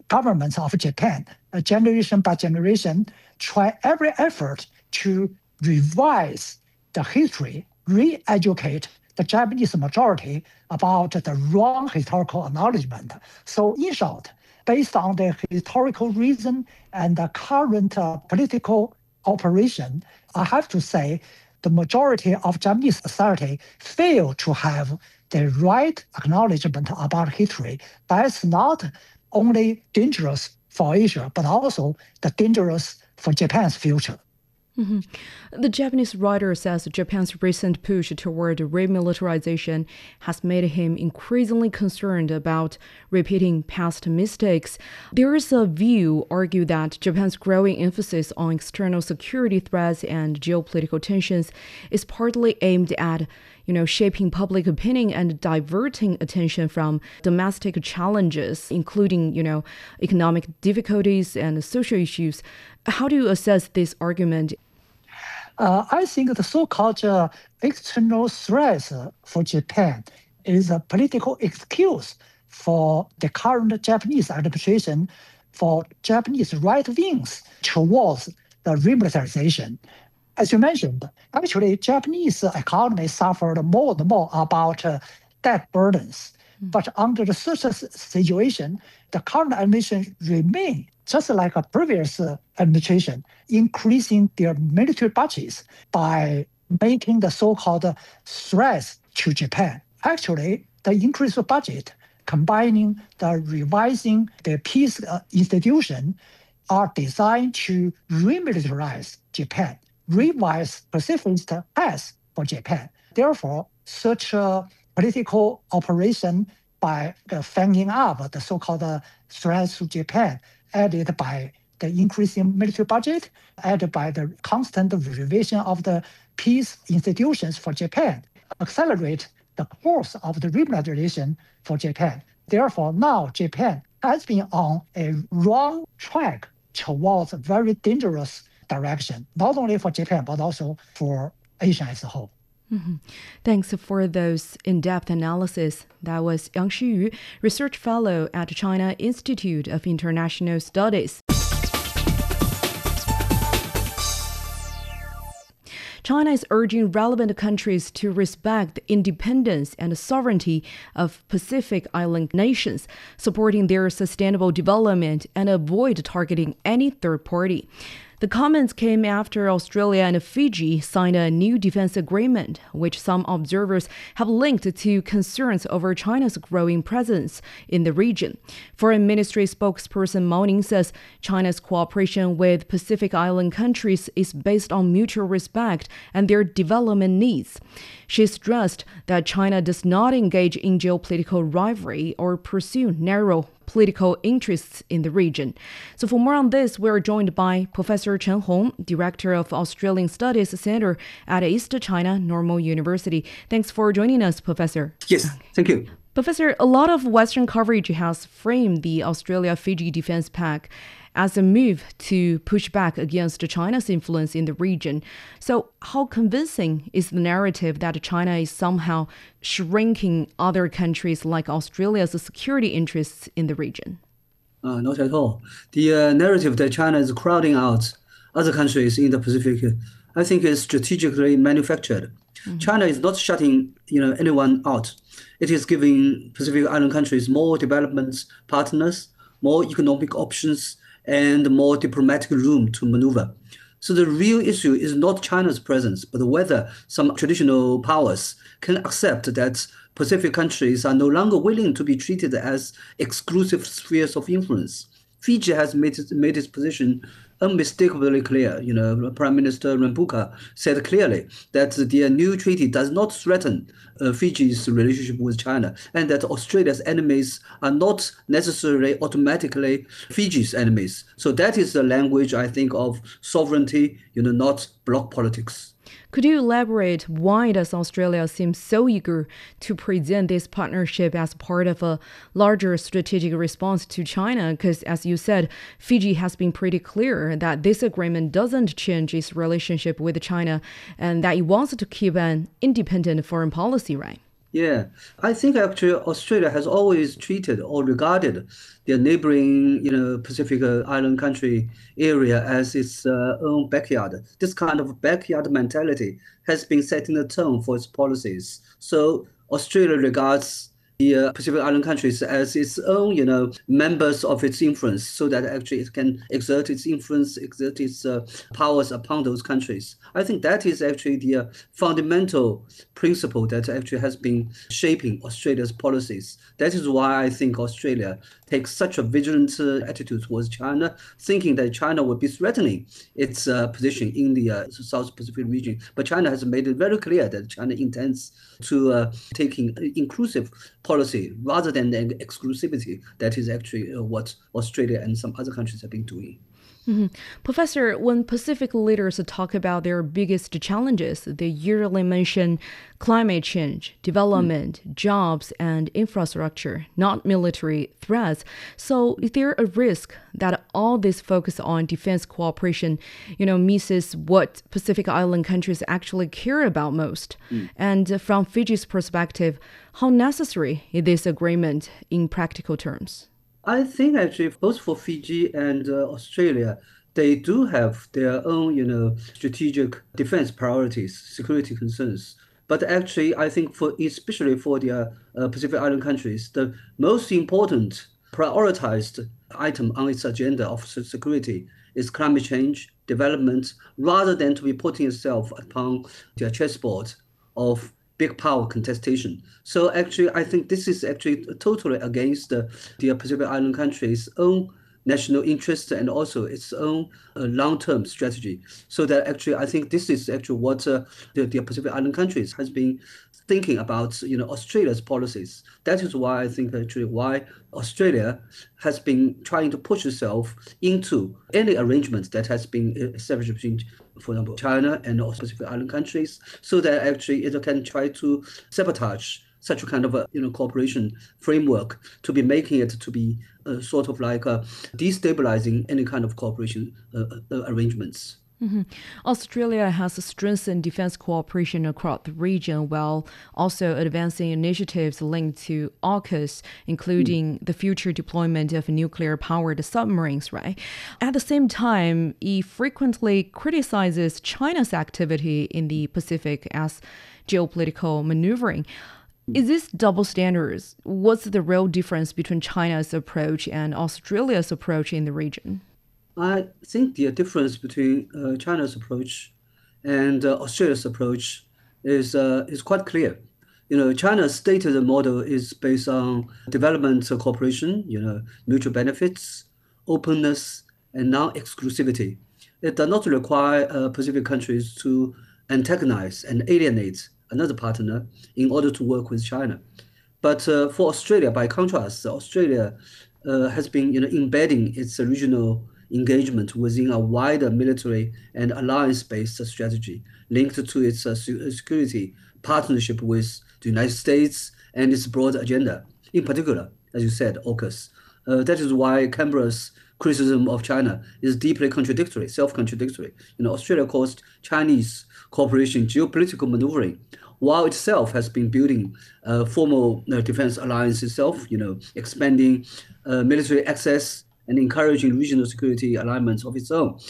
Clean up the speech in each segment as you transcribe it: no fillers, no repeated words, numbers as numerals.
governments of Japan, generation by generation, try every effort to revise the history, re-educate the Japanese majority about the wrong historical acknowledgement. So in short, based on the historical reason and the current political operation, I have to say the majority of Japanese society fail to have the right acknowledgement about history. That's not only dangerous for Asia, but also the dangerous for Japan's future. Mm-hmm. The Japanese writer says Japan's recent push toward remilitarization has made him increasingly concerned about repeating past mistakes. There is a view argued that Japan's growing emphasis on external security threats and geopolitical tensions is partly aimed at shaping public opinion and diverting attention from domestic challenges, including, economic difficulties and social issues. How do you assess this argument? I think the so-called external threats for Japan is a political excuse for the current Japanese administration, for Japanese right wings towards the remilitarization. As you mentioned, actually, Japanese economy suffered more and more about debt burdens. But under such a situation, the current administration remains just like a previous administration, increasing their military budgets by making the so-called threats to Japan. Actually, the increased budget, combining the revising the peace institution, are designed to remilitarize Japan, revise pacifist path for Japan. Therefore, such a political operation by fanning up the so-called threats to Japan, added by the increasing military budget, added by the constant revision of the peace institutions for Japan, accelerate the course of the remilitarization for Japan. Therefore, now Japan has been on a wrong track towards a very dangerous direction, not only for Japan, but also for Asia as a whole. Mm-hmm. Thanks for those in-depth analysis. That was Yang Shiyu, Research Fellow at China Institute of International Studies. China is urging relevant countries to respect the independence and sovereignty of Pacific Island nations, supporting their sustainable development and avoid targeting any third party. The comments came after Australia and Fiji signed a new defense agreement, which some observers have linked to concerns over China's growing presence in the region. Foreign Ministry spokesperson Mao Ning says China's cooperation with Pacific Island countries is based on mutual respect and their development needs. She stressed that China does not engage in geopolitical rivalry or pursue narrow political interests in the region. So for more on this, we're joined by Professor Chen Hong, Director of Australian Studies Center at East China Normal University. Thanks for joining us, Professor. Yes, thank you. Professor, a lot of Western coverage has framed the Australia-Fiji Defense Pact as a move to push back against China's influence in the region. So how convincing is the narrative that China is somehow shrinking other countries like Australia's security interests in the region? Not at all. The narrative that China is crowding out other countries in the Pacific, I think is strategically manufactured. Mm-hmm. China is not shutting anyone out. It is giving Pacific Island countries more development partners, more economic options, and more diplomatic room to maneuver. So the real issue is not China's presence, but whether some traditional powers can accept that Pacific countries are no longer willing to be treated as exclusive spheres of influence. Fiji has made its position unmistakably clear. Prime Minister Rabuka said clearly that the new treaty does not threaten Fiji's relationship with China, and that Australia's enemies are not necessarily automatically Fiji's enemies. So that is the language, I think, of sovereignty, not bloc politics. Could you elaborate why does Australia seem so eager to present this partnership as part of a larger strategic response to China? Because as you said, Fiji has been pretty clear that this agreement doesn't change its relationship with China and that it wants to keep an independent foreign policy, right? Yeah, I think actually Australia has always treated or regarded their neighboring, Pacific Island country area as its own backyard. This kind of backyard mentality has been setting the tone for its policies. So Australia regards the Pacific Island countries as its own, members of its influence, so that actually it can exert its influence, exert its powers upon those countries. I think that is actually the fundamental principle that actually has been shaping Australia's policies. That is why I think Australia takes such a vigilant attitude towards China, thinking that China would be threatening its position in the South Pacific region. But China has made it very clear that China intends to taking inclusive policy rather than the exclusivity. That is actually what Australia and some other countries have been doing. Professor, when Pacific leaders talk about their biggest challenges, they usually mention climate change, development, jobs, and infrastructure, not military threats. So is there a risk that all this focus on defense cooperation, misses what Pacific Island countries actually care about most? And from Fiji's perspective, how necessary is this agreement in practical terms? I think actually both for Fiji and Australia, they do have their own, strategic defense priorities, security concerns. But actually, I think for especially for the Pacific Island countries, the most important prioritized item on its agenda of security is climate change, development, rather than to be putting itself upon the chessboard of big power contestation. So actually, I think this is actually totally against the Pacific Island countries' own national interest and also its own long-term strategy. So that actually, I think this is actually what the Pacific Island countries has been thinking about, Australia's policies. That is why I think actually why Australia has been trying to push itself into any arrangement that has been established between, for example, China and also Pacific Island countries, so that actually it can try to sabotage such a kind of a cooperation framework to be making it to be sort of like destabilizing any kind of cooperation arrangements. Australia has strengthened defense cooperation across the region while also advancing initiatives linked to AUKUS, including the future deployment of nuclear-powered submarines, right? At the same time, it frequently criticizes China's activity in the Pacific as geopolitical maneuvering. Is this double standards? What's the real difference between China's approach and Australia's approach in the region? I think the difference between China's approach and Australia's approach is quite clear. China's stated model is based on development cooperation, mutual benefits, openness, and non-exclusivity. It does not require Pacific countries to antagonize and alienate another partner in order to work with China. But for Australia, by contrast, Australia has been embedding its regional engagement within a wider military and alliance-based strategy linked to its security partnership with the United States and its broad agenda. In particular, as you said, AUKUS. That is why Canberra's criticism of China is deeply contradictory, self-contradictory. Australia calls Chinese cooperation geopolitical maneuvering, while itself has been building a formal defense alliance itself, expanding military access and encouraging regional security alignments of its own.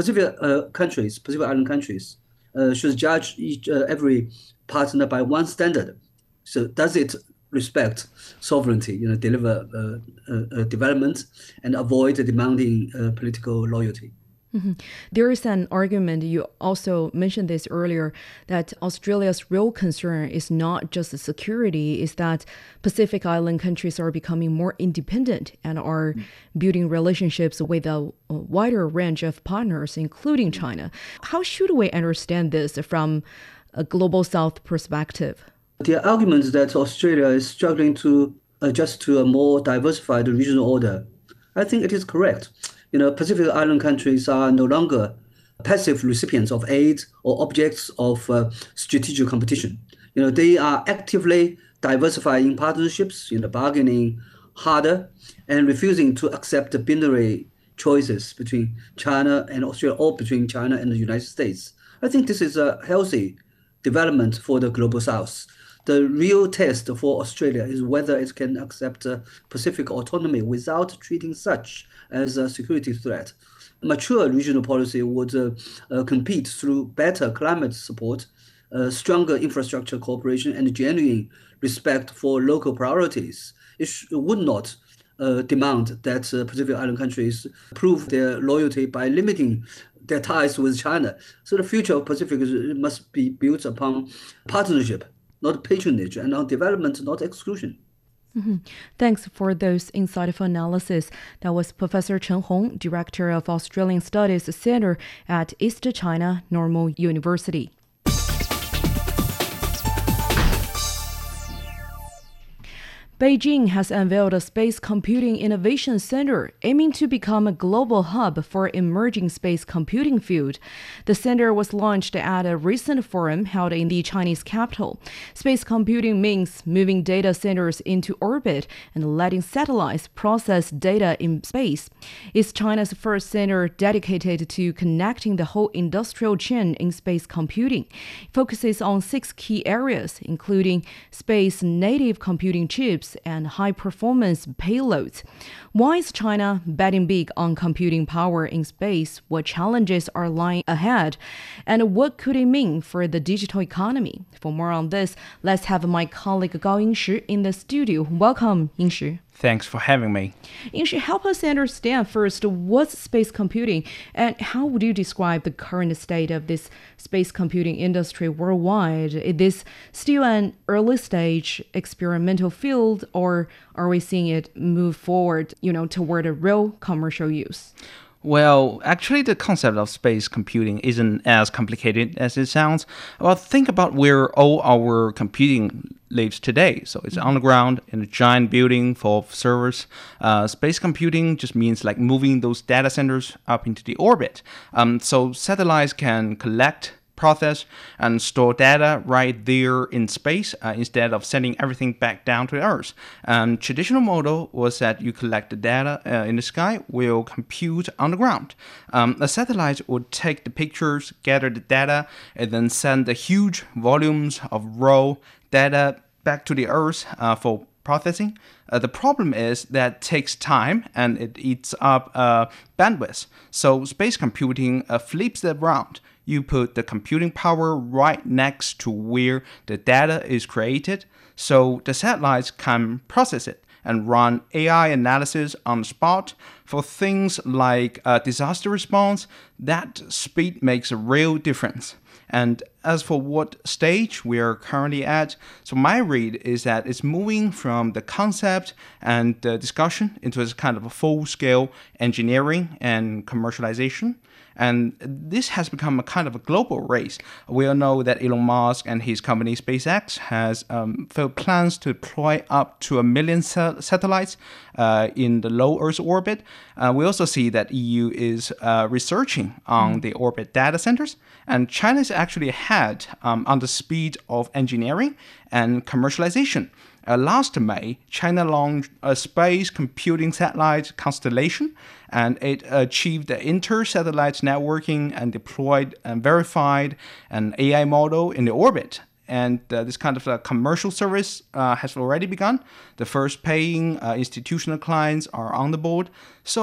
Pacific Island countries, should judge every partner by one standard. So does it respect sovereignty, deliver development, and avoid demanding political loyalty? There is an argument, you also mentioned this earlier, that Australia's real concern is not just the security, is that Pacific Island countries are becoming more independent and are building relationships with a wider range of partners, including China. How should we understand this from a global South perspective? The argument that Australia is struggling to adjust to a more diversified regional order, I think it is correct. Pacific Island countries are no longer passive recipients of aid or objects of strategic competition. They are actively diversifying partnerships, bargaining harder and refusing to accept binary choices between China and Australia or between China and the United States. I think this is a healthy development for the global South. The real test for Australia is whether it can accept Pacific autonomy without treating such as a security threat. Mature regional policy would compete through better climate support, stronger infrastructure cooperation, and genuine respect for local priorities. It would not demand that Pacific Island countries prove their loyalty by limiting their ties with China. So the future of Pacific must be built upon partnership, not patronage, and on development, not exclusion. Thanks for those insightful analysis. That was Professor Chen Hong, Director of Australian Studies Center at East China Normal University. Beijing has unveiled a space computing innovation center aiming to become a global hub for emerging space computing field. The center was launched at a recent forum held in the Chinese capital. Space computing means moving data centers into orbit and letting satellites process data in space. It's China's first center dedicated to connecting the whole industrial chain in space computing. It focuses on 6 key areas, including space-native computing chips and high-performance payloads. Why is China betting big on computing power in space? What challenges are lying ahead? And what could it mean for the digital economy? For more on this, let's have my colleague Gao Yingshi in the studio. Welcome, Yingshi. Thanks for having me. Yingshi, help us understand first what's space computing and how would you describe the current state of this space computing industry worldwide? Is this still an early stage experimental field, or are we seeing it move forward, toward a real commercial use? Well, actually, the concept of space computing isn't as complicated as it sounds. Well, think about where all our computing lives today. So it's on the ground in a giant building full of servers. Space computing just means like moving those data centers up into the orbit. So satellites can collect, process, and store data right there in space instead of sending everything back down to Earth. Traditional model was that you collect the data in the sky, will compute on the ground. A satellite would take the pictures, gather the data, and then send the huge volumes of raw data back to the Earth for processing. The problem is that it takes time and it eats up bandwidth. So space computing flips that around. You put the computing power right next to where the data is created, so the satellites can process it and run AI analysis on the spot. For things like disaster response, that speed makes a real difference. And as for what stage we are currently at, so my read is that it's moving from the concept and the discussion into a kind of a full-scale engineering and commercialization. And this has become a kind of a global race. We all know that Elon Musk and his company SpaceX has plans to deploy up to 1 million satellites in the low Earth orbit. We also see that EU is researching on the orbit data centers. And China is actually ahead on the speed of engineering and commercialization. Last May, China launched a space computing satellite constellation, and it achieved the inter-satellite networking and deployed and verified an AI model in the orbit. And this kind of commercial service has already begun. The first paying institutional clients are on the board. So